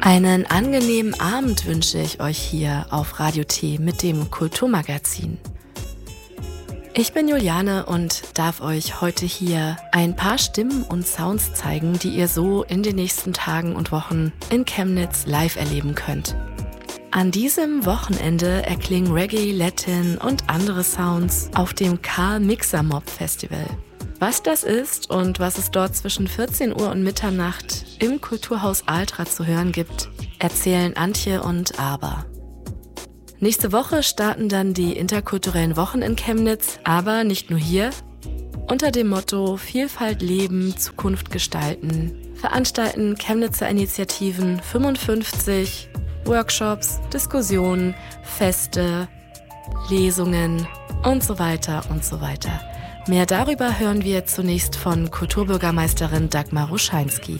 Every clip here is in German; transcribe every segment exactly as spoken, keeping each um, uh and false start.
Einen angenehmen Abend wünsche ich euch hier auf Radio T mit dem Kulturmagazin. Ich bin Juliane und darf euch heute hier ein paar Stimmen und Sounds zeigen, die ihr so in den nächsten Tagen und Wochen in Chemnitz live erleben könnt. An diesem Wochenende erklingen Reggae, Latin und andere Sounds auf dem Karl Mixer Mob Festival. Was das ist und was es dort zwischen vierzehn Uhr und Mitternacht im Kulturhaus Altra zu hören gibt, erzählen Antje und Aber. Nächste Woche starten dann die interkulturellen Wochen in Chemnitz, aber nicht nur hier. Unter dem Motto Vielfalt leben, Zukunft gestalten veranstalten Chemnitzer Initiativen fünfundfünfzig Workshops, Diskussionen, Feste, Lesungen und so weiter und so weiter. Mehr darüber hören wir zunächst von Kulturbürgermeisterin Dagmar Ruscheinski.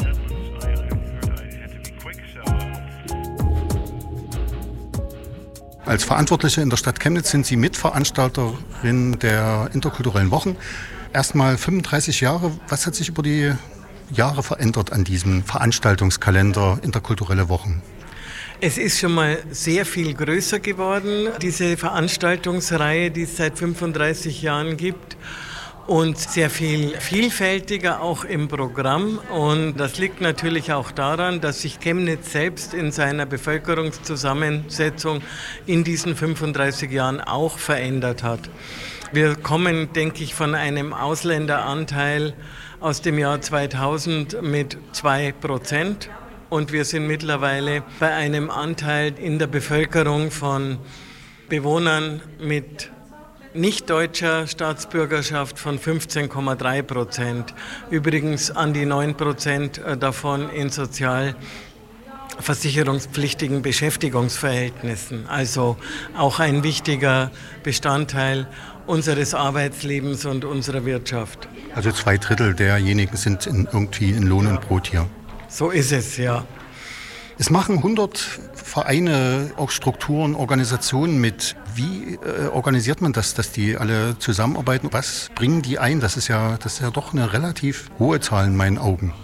Als Verantwortliche in der Stadt Chemnitz sind Sie Mitveranstalterin der interkulturellen Wochen. Erstmal fünfunddreißig Jahre. Was hat sich über die Jahre verändert an diesem Veranstaltungskalender interkulturelle Wochen? Es ist schon mal sehr viel größer geworden, diese Veranstaltungsreihe, die es seit fünfunddreißig Jahren gibt. Und sehr viel vielfältiger auch im Programm. Und das liegt natürlich auch daran, dass sich Chemnitz selbst in seiner Bevölkerungszusammensetzung in diesen fünfunddreißig Jahren auch verändert hat. Wir kommen, denke ich, von einem Ausländeranteil aus dem Jahr zweitausend mit zwei Prozent. Und wir sind mittlerweile bei einem Anteil in der Bevölkerung von Bewohnern mit nicht deutscher Staatsbürgerschaft von fünfzehn Komma drei Prozent. Übrigens an die neun Prozent davon in sozialversicherungspflichtigen Beschäftigungsverhältnissen. Also auch ein wichtiger Bestandteil unseres Arbeitslebens und unserer Wirtschaft. Also zwei Drittel derjenigen sind in, irgendwie in Lohn und Brot hier. So ist es, ja. Es machen hundert Vereine, auch Strukturen, Organisationen mit. Wie äh, organisiert man das, dass die alle zusammenarbeiten? Was bringen die ein? Das ist ja, das ist ja doch eine relativ hohe Zahl in meinen Augen.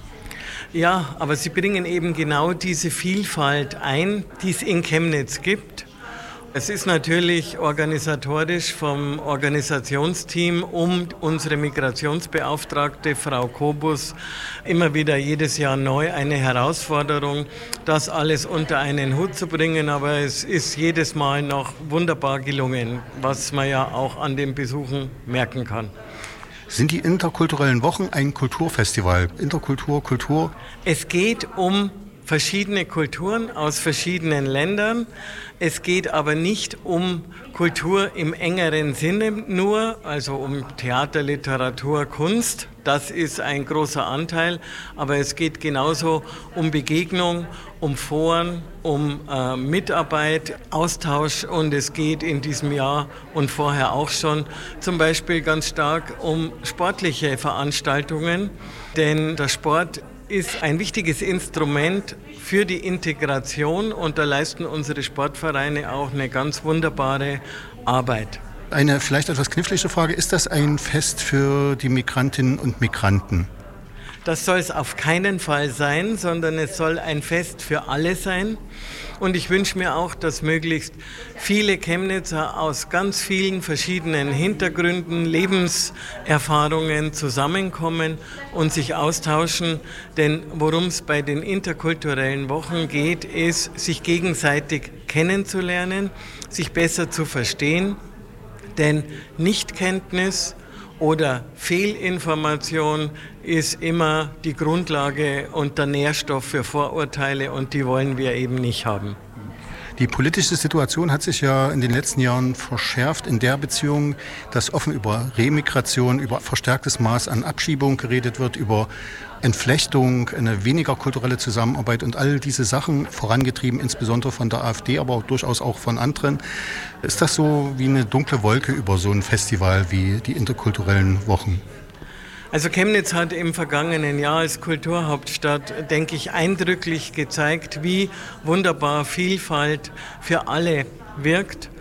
Ja, aber sie bringen eben genau diese Vielfalt ein, die es in Chemnitz gibt. Es ist natürlich organisatorisch vom Organisationsteam um unsere Migrationsbeauftragte Frau Kobus immer wieder jedes Jahr neu eine Herausforderung, das alles unter einen Hut zu bringen. Aber es ist jedes Mal noch wunderbar gelungen, was man ja auch an den Besuchen merken kann. Sind die interkulturellen Wochen ein Kulturfestival? Interkultur, Kultur? Es geht um verschiedene Kulturen aus verschiedenen Ländern. Es geht aber nicht um Kultur im engeren Sinne nur, also um Theater, Literatur, Kunst. Das ist ein großer Anteil, aber es geht genauso um Begegnung, um Foren, um äh, Mitarbeit, Austausch und es geht in diesem Jahr und vorher auch schon zum Beispiel ganz stark um sportliche Veranstaltungen, denn der Sport ist ein wichtiges Instrument für die Integration und da leisten unsere Sportvereine auch eine ganz wunderbare Arbeit. Eine vielleicht etwas knifflige Frage, ist das ein Fest für die Migrantinnen und Migranten? Das soll es auf keinen Fall sein, sondern es soll ein Fest für alle sein. Und ich wünsche mir auch, dass möglichst viele Chemnitzer aus ganz vielen verschiedenen Hintergründen, Lebenserfahrungen zusammenkommen und sich austauschen. Denn worum es bei den interkulturellen Wochen geht, ist, sich gegenseitig kennenzulernen, sich besser zu verstehen. Denn Nichtkenntnis oder Fehlinformation ist immer die Grundlage und der Nährstoff für Vorurteile und die wollen wir eben nicht haben. Die politische Situation hat sich ja in den letzten Jahren verschärft in der Beziehung, dass offen über Remigration, über verstärktes Maß an Abschiebung geredet wird, über Entflechtung, eine weniger kulturelle Zusammenarbeit und all diese Sachen vorangetrieben, insbesondere von der AfD, aber auch durchaus auch von anderen. Ist das so wie eine dunkle Wolke über so ein Festival wie die interkulturellen Wochen? Also Chemnitz hat im vergangenen Jahr als Kulturhauptstadt, denke ich, eindrücklich gezeigt, wie wunderbar Vielfalt für alle wirkt.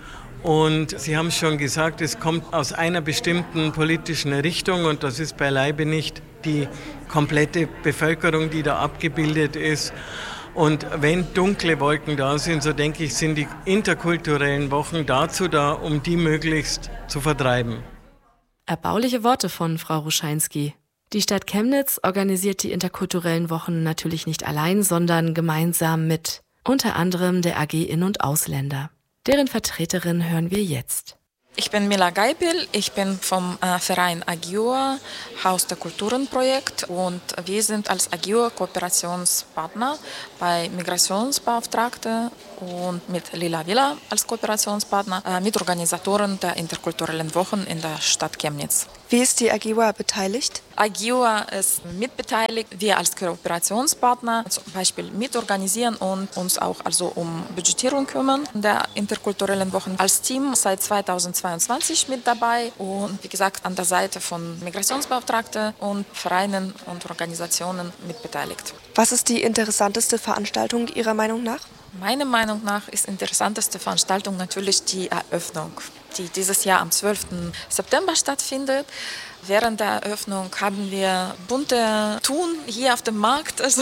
Und Sie haben es schon gesagt, es kommt aus einer bestimmten politischen Richtung und das ist beileibe nicht die komplette Bevölkerung, die da abgebildet ist. Und wenn dunkle Wolken da sind, so denke ich, sind die interkulturellen Wochen dazu da, um die möglichst zu vertreiben. Erbauliche Worte von Frau Ruscheinski. Die Stadt Chemnitz organisiert die interkulturellen Wochen natürlich nicht allein, sondern gemeinsam mit unter anderem der A G In- und Ausländer. Deren Vertreterin hören wir jetzt. Ich bin Mila Geipel, ich bin vom äh, Verein AGIOA, Haus der Kulturen Projekt, und wir sind als AGIOA Kooperationspartner bei Migrationsbeauftragte und mit Lila Villa als Kooperationspartner, äh, Mitorganisatoren der interkulturellen Wochen in der Stadt Chemnitz. Wie ist die AGIOA beteiligt? AGIOA ist mitbeteiligt. Wir als Kooperationspartner zum Beispiel mitorganisieren und uns auch also um Budgetierung kümmern der interkulturellen Wochen. Als Team seit zweitausendzweiundzwanzig mit dabei und wie gesagt an der Seite von Migrationsbeauftragten und Vereinen und Organisationen mitbeteiligt. Was ist die interessanteste Veranstaltung Ihrer Meinung nach? Meiner Meinung nach ist die interessanteste Veranstaltung natürlich die Eröffnung, die dieses Jahr am zwölften September stattfindet. Während der Eröffnung haben wir bunte Tun hier auf dem Markt. Also,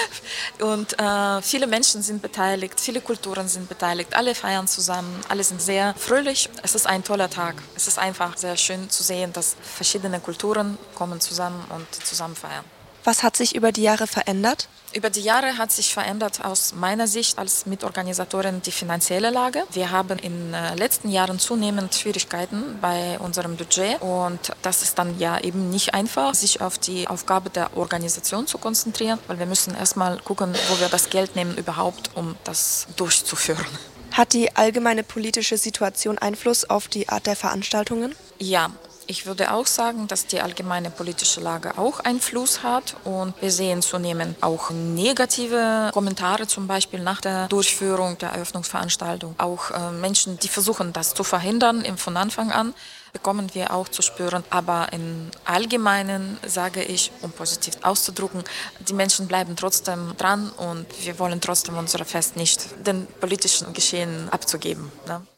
und äh, viele Menschen sind beteiligt, viele Kulturen sind beteiligt, alle feiern zusammen, alle sind sehr fröhlich. Es ist ein toller Tag. Es ist einfach sehr schön zu sehen, dass verschiedene Kulturen kommen zusammen und zusammen feiern. Was hat sich über die Jahre verändert? Über die Jahre hat sich verändert aus meiner Sicht als Mitorganisatorin die finanzielle Lage. Wir haben in den letzten Jahren zunehmend Schwierigkeiten bei unserem Budget und das ist dann ja eben nicht einfach, sich auf die Aufgabe der Organisation zu konzentrieren, weil wir müssen erstmal gucken, wo wir das Geld nehmen überhaupt, um das durchzuführen. Hat die allgemeine politische Situation Einfluss auf die Art der Veranstaltungen? Ja. Ich würde auch sagen, dass die allgemeine politische Lage auch Einfluss hat und wir sehen zunehmend auch negative Kommentare, zum Beispiel nach der Durchführung der Eröffnungsveranstaltung. Auch äh, Menschen, die versuchen, das zu verhindern von Anfang an, bekommen wir auch zu spüren. Aber im Allgemeinen sage ich, um positiv auszudrücken, die Menschen bleiben trotzdem dran und wir wollen trotzdem unser Fest nicht den politischen Geschehen abzugeben. Ne?